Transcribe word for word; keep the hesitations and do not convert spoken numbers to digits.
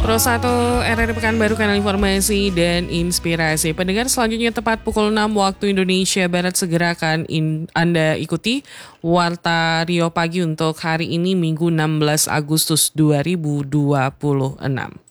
Pro satu R R I Pekanbaru, kanal informasi dan inspirasi. Pendengar, selanjutnya tepat pukul enam waktu Indonesia Barat segera akan in, Anda ikuti Warta Rio Pagi untuk hari ini Minggu enam belas Agustus dua ribu dua puluh enam.